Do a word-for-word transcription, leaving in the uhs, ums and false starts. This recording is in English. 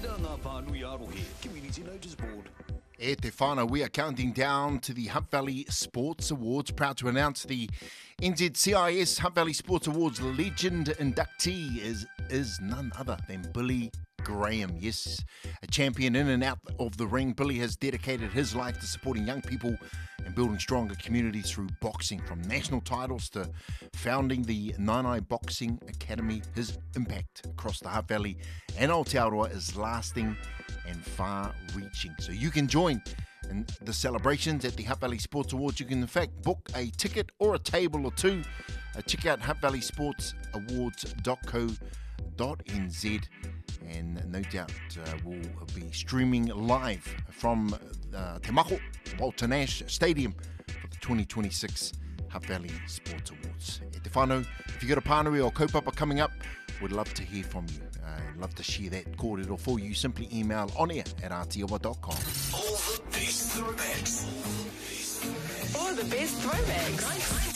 Tira ngā whānui arohe, Community Notice Board. E te whānau, we are counting down to the Hunt Valley Sports Awards. Proud to announce the N Z C I S Hunt Valley Sports Awards legend inductee is, is none other than Billy Graham. Yes, a champion in and out of the ring. Billy has dedicated his life to supporting young people and building stronger communities through boxing. From national titles to founding the Nainai Boxing Academy, his impact across the Hunt Valley and Aotearoa is lasting and far-reaching. So you can join in the celebrations at the Hunt Valley Sports Awards. You can in fact book a ticket or a table or two. Uh, check out hunt valley sports awards dot co dot n z, and no doubt uh, we'll be streaming live from uh, Te Mako, Walter Nash Stadium for the twenty twenty-six Hunt Valley Sports Awards. E te whānau, if you've got a pānui or kaupapa coming up, we'd love to hear from you. Uh, I'd love to share that kōrero for you. Simply email onair at aotearoa dot com. All the best throwbacks. All the best throwbacks.